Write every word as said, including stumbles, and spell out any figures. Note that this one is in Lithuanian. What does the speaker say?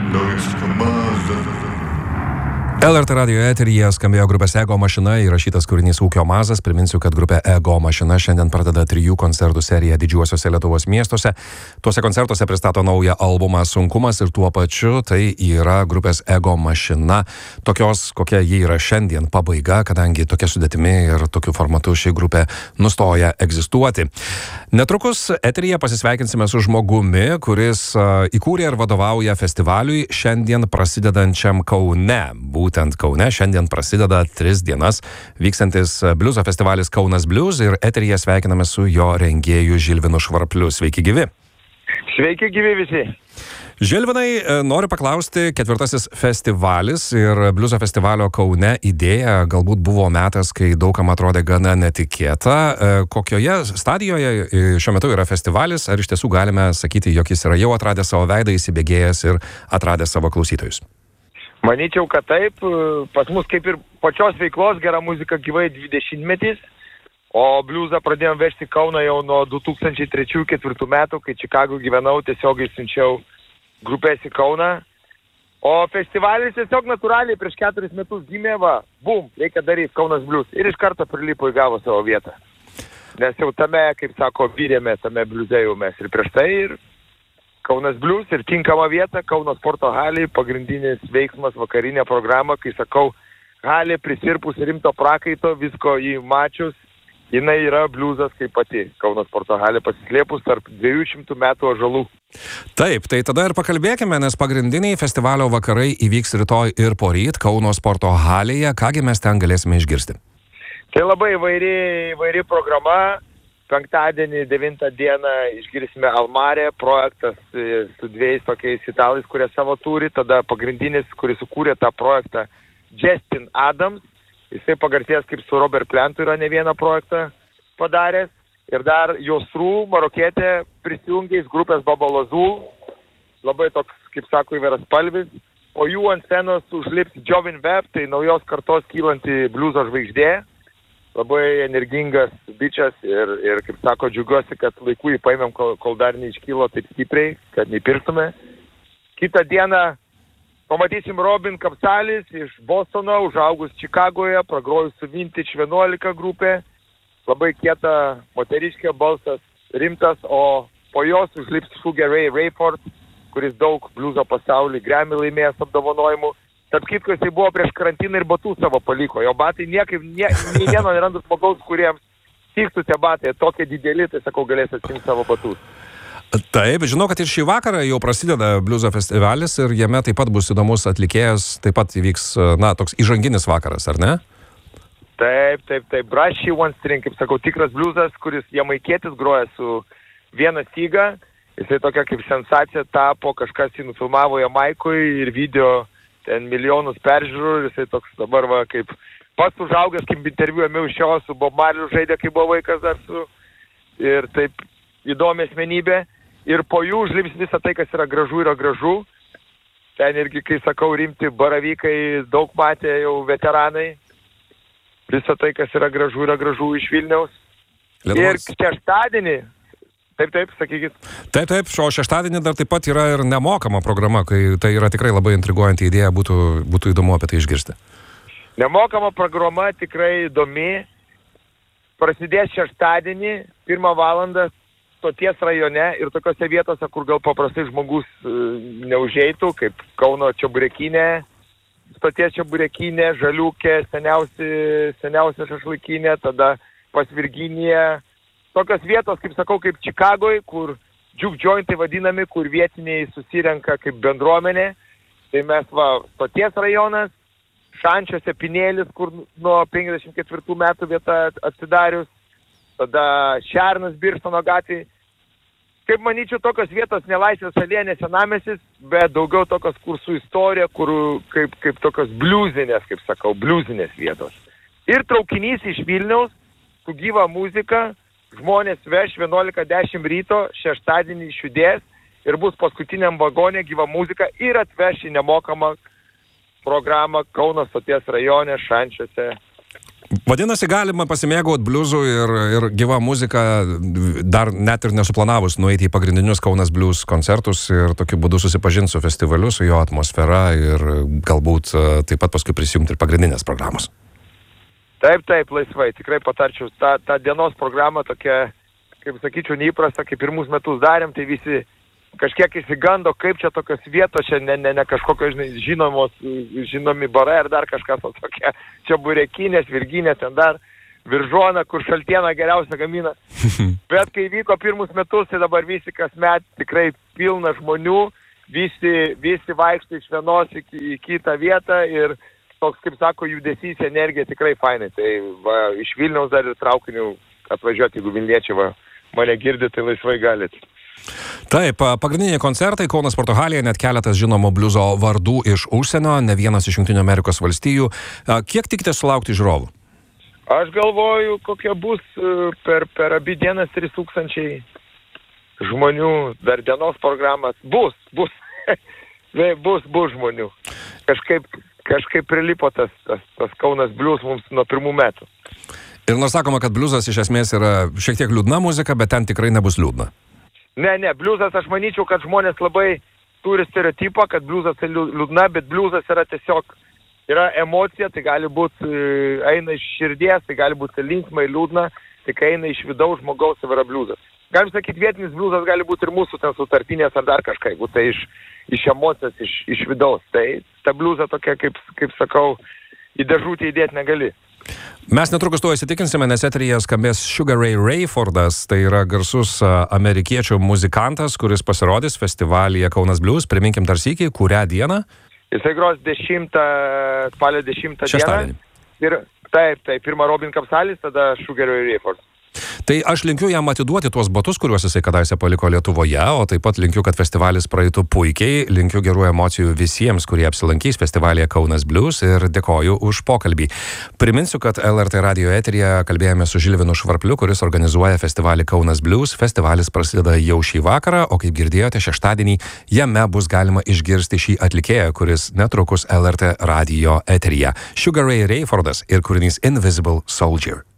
L R T radijo eteryje skambėjo grupės Ego mašina, įrašytas kūrinys Ūkio mazas. Priminsiu, kad grupė Ego mašina šiandien pradeda trijų koncertų seriją didžiuosiuose Lietuvos miestuose. Tuose koncertuose pristato naują albumą Sunkumas ir tuo pačiu tai yra grupės Ego mašina. Tokios, kokia ji yra šiandien, pabaiga, kadangi tokia sudėtimi ir tokiu formatu ši grupė nustoja egzistuoti. Netrukus eteryje pasisveikinsime su žmogumi, kuris uh, įkūrė ir vadovauja festivaliui šiandien prasidedančiam Kaune. Būtent Kaune šiandien prasideda tris dienas vykstantis bliuzo festivalis Kaunas Blues ir eteryje sveikiname su jo rengėju Žilvinu Švarpliu. Sveiki gyvi. Sveiki gyvi visi. Žilvinai, noriu paklausti, ketvirtasis festivalis ir bliuzo festivalio Kaune idėja galbūt buvo metas, kai daugam atrodė gana netikėta. Kokioje stadijoje šiuo metu yra festivalis? Ar iš tiesų galime sakyti, jog jis yra jau atradęs savo veidą, įsibėgėjęs ir atradęs savo klausytojus? Manyčiau, kad taip. Pas mus kaip ir pačios veiklos gera muzika gyvai dvidešimtmetis, o bliuzą pradėjom vežti Kauną jau nuo du tūkstančiai trečių ketvirtų metų, kai Čikagoj gyvenau, tiesiog siunčiau grupės į Kauną. O festivalis tiesiog natūraliai prieš keturis metus gimė, va, bum, reikia daryti Kaunas Blues. Ir iš karto prilipo įgavo savo vietą. Nes jau tame, kaip sako, vyrėme tame bliuze jau mes ir prieš tai ir Kaunas Blues ir tinkama vieta, Kauno sporto halė, pagrindinis veiksmas, vakarinė programa, kai sakau, halė prisirpus rimto prakaito, visko jį mačius, jinai yra bliuzas kaip pati. Kauno sporto halė pasislėpus tarp dviejų šimtų metų ąžuolų. Taip, tai tada ir pakalbėkime, nes pagrindiniai festivalio vakarai įvyks rytoj ir poryt Kauno sporto halėje. Kągi mes ten galėsime išgirsti? Tai labai įvairi, įvairi programa. Penktadienį, devintą dieną išgirsime Almarė, projektas su dviejais tokiais italais, kurie savo turi. Tada pagrindinis, kuris sukūrė tą projektą, Justin Adams. Jisai pagarsėjęs kaip su Robert Plantu yra ne vieną projektą padaręs. Ir dar Josrų, marokietė, prisijungiais grupės Bubble Azul. Labai toks, kaip sako, įvairias spalvis. Po jų ant scenos užlips Jovin Webb, tai naujos kartos kylanti bliuzo žvaigždė. Labai energingas bičias ir, ir, kaip sako, džiugiuosi, kad laiku jį paėmėm, kol, kol dar neiškylo taip stipriai, kad neįpirktume. Kitą dieną pamatysim Robin Kapsalis iš Bostono, užaugus Čikagoje, pragrojus su Vintage vienuolika grupė. Labai kieta moteriškė, balsas rimtas, o po jos užlips Sugar Ray Rayford, kuris daug bliuzo pasaulį Grammy laimėjęs apdovanojimų. Tarp kitko, jisai buvo prieš karantiną ir batų savo paliko. Jo batai niekaip, nie, nei vieno nerandu žmogaus, kuriems tiktų tie batai, tokie dideli, tai sakau, galės atsimti savo batus. Taip, žinau, kad ir šį vakarą jau prasideda bliuzo festivalis ir jame taip pat bus įdomus atlikėjas, taip pat įvyks, na, toks įžanginis vakaras, ar ne? Taip, taip, taip. Brashy One String, kaip sakau, tikras bliuzas, kuris jamaikietis groja su viena styga. Jisai tokia kaip sensacija tapo, kažkas jį nufilmavo Jamaikui ir video ten milijonus peržiūrų ir jisai toks dabar va kaip pats užaugęs, kaip interviu ėmiau iš jo, su Bob Marley žaidė, kai buvo vaikas dar su ir taip įdomi asmenybė. Ir po jų užlips visą tai, kas yra gražu, yra gražu. Ten irgi, kai sakau, rimti baravykai, daug matė jau veteranai. Visą tai, kas yra gražu, yra gražu iš Vilniaus. Lietuvos. Ir šeštadienį Taip, taip, sakykit. Taip, taip, o šeštadienį dar taip pat yra ir nemokama programa, kai tai yra tikrai labai intriguojanti idėja, būtų, būtų įdomu apie tai išgirsti. Nemokama programa tikrai įdomi. Prasidės šeštadienį, pirmą valandą stoties rajone ir tokiose vietose, kur gal paprastai žmogus neužeitų, kaip Kauno Čiaburekinė, stoties Čiaburekinė, Žaliukė, seniausi, seniausia šašlaikinė, tada pas Virginiją. Tokios vietos, kaip sakau, kaip Čikagoj, kur juke jointai vadinami, kur vietiniai susirenka kaip bendruomenė. Tai mes, va, stoties rajonas, Šančiuose Pinėlis, kur nuo penkiasdešimt ketvirtų metų vieta atsidarius, tada Šernas Birštono gatvėj. Kaip manyčiau, tokios vietos Nelaisvės alėja, ne Senamiestis, bet daugiau tokios, kur su istorija, kur kaip, kaip tokios bliuzinės, kaip sakau, bliuzinės vietos. Ir traukinys iš Vilniaus, su gyva muzika, žmonės veš vienuolika dešimt ryto, šeštadienį išjudės ir bus paskutiniam vagonė gyva muzika ir atveš į nemokamą programą Kauno stoties rajone, Šančiuose Vadinasi, galima pasimėgauti bliuzų ir, ir gyvą muziką, dar net ir nesuplanavus nueiti į pagrindinius Kaunas Blues koncertus ir tokiu būdu susipažinti su festivaliu, su jo atmosfera ir galbūt taip pat paskui prisijungti ir pagrindinės programos. Taip, taip, laisvai. Tikrai patarčiau. Ta, ta dienos programa tokia, kaip sakyčiau, neįprasta, kaip pirmus metus darėm, tai visi kažkiek įsigando, kaip čia tokios vietos, čia ne, ne, ne kažkokios, žinai, žinomos, žinomi barai ar dar kažkas, o tokia, čia burekinės, virginės, ten dar Viržona, kur šaltieną geriausia gamina. Bet kai vyko pirmus metus, tai dabar visi kasmet tikrai pilna žmonių, visi, visi vaikšto iš vienos į, į kitą vietą ir toks, kaip sako, judesys, energija tikrai fainai. Tai va, iš Vilniaus dar ir traukiniu atvažiuoti, jeigu Vilniečiai va, mane girdi, tai laisvai galit. Taip, pagrindiniai koncertai Kaunas Sporto halėje, net keletas žinomų bliuzo vardų iš užsienio, ne vienas iš Jungtinių Amerikos valstijų. Kiek tikite sulaukti žiūrovų? Aš galvoju, kokie bus per, per abi dienas trys tūkstančiai žmonių, dar dienos programas. Bus, bus, bus, bus žmonių. Kažkaip, kažkaip prilipo tas, tas, tas Kaunas Blues mums nuo pirmų metų. Ir nors sakoma, kad bliuzas iš esmės yra šiek tiek liūdna muzika, bet ten tikrai nebus liūdna. Ne, ne, bliuzas, aš manyčiau, kad žmonės labai turi stereotipą, kad bliuzas tai liūdna, bet bliuzas yra tiesiog, yra emocija, tai gali būti, eina iš širdies, tai gali būti linksmai liūdna, tai kai eina iš vidaus žmogaus, tai yra bliuzas. Galim sakyti, vietinis bliuzas gali būti ir mūsų ten sutartinės ar dar kažką, jeigu tai iš, iš emocijos, iš, iš vidaus. Tai ta bliuza tokia, kaip, kaip sakau, į dėžutį įdėti negali. Mes netrukus to įsitikinsime, nes eteryje skambės Sugar Ray Rayfordas, tai yra garsus amerikiečių muzikantas, kuris pasirodys festivalyje Kaunas Blues. Priminkim dar sykį, kurią dieną? Jisai gros dešimtą, spalio dešimtą dieną. Šeštadienį. Ir taip, taip, pirmą Robin Kapsalis, tada Sugar Ray Rayfordas. Tai aš linkiu jam atiduoti tuos batus, kuriuos jisai kadaise paliko Lietuvoje, o taip pat linkiu, kad festivalis praeitų puikiai, linkiu gerų emocijų visiems, kurie apsilankys festivalyje Kaunas Blues ir dėkoju už pokalbį. Priminsiu, kad L R T radijo eteryje kalbėjome su Žilvinu Švarpliu, kuris organizuoja festivalį Kaunas Blues. Festivalis prasideda jau šį vakarą, o kaip girdėjote, šeštadienį jame bus galima išgirsti šį atlikėją, kuris netrukus L R T radijo eteryje. Sugar Ray Rayfordas ir kūrinys Invisible Soldier.